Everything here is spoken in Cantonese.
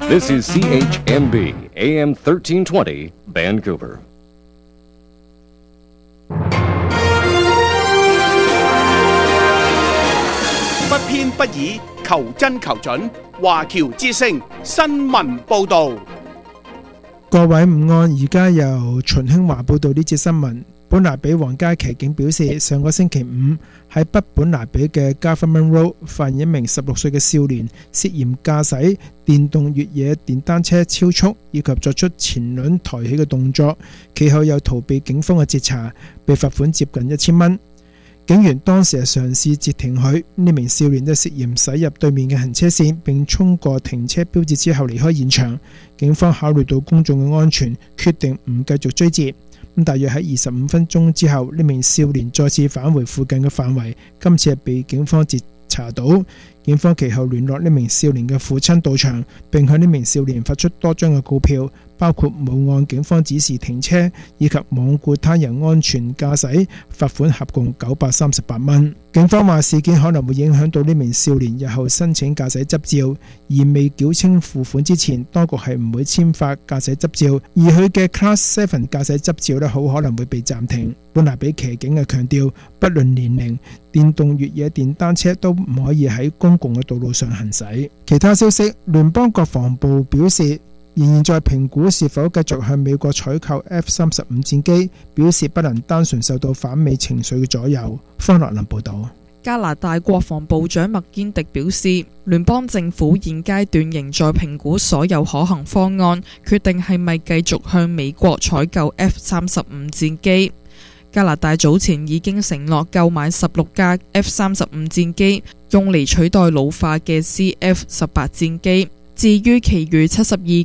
This is CHMB, AM 1320, Vancouver. 不偏不倚，求真求準。華僑之聲新聞報導。 各位午安，而家由秦興華報道呢節新聞。本拿比皇家騎警表示，上個星期五喺北本拿比嘅 Government Road 發現一名16歲嘅少年涉嫌駕駛電動越野電單車超速，以及作出前輪抬起嘅動作，其後又逃避警方嘅截查，被罰款接近1000蚊。警員當時係嘗試截停佢，呢名少年都涉嫌駛入對面嘅行車線並衝過停車標誌之後離開現場。警方考慮到公眾嘅安全，決定唔繼續追截。大約喺25分鐘之後，呢名少年再次返回附近嘅範圍，今次係被警方截查到。警方其後聯絡呢名少年嘅父親到場，並向呢名少年發出多張嘅告票，包括冇按警方指示停車以及罔顧他人安全駕駛，罰款合共938蚊。警方話事件可能會影響到呢名少年日後申請駕駛執照，而未繳清付款之前，當局係唔會簽發駕駛執照，而佢嘅 Class 7駕駛執照呢，好可能會被暫停。本拿比騎警係強調，不論年齡，電動越野電單車都唔可以喺公共嘅道路上行駛。其他消息，聯邦國防部表示，仍然在評估是否繼續向美國採購 F-35戰機，表示不能單純受到反美情緒嘅左右。方樂林報導。 加拿大國防部長麥堅迪表示，聯邦政府現階段仍在評估所有可行方案，決定係咪繼續向美國採購 F-35戰機。加拿大早前已經承諾購買16架 F-35戰機，用嚟取代老化嘅 CF-18戰機。至於其餘72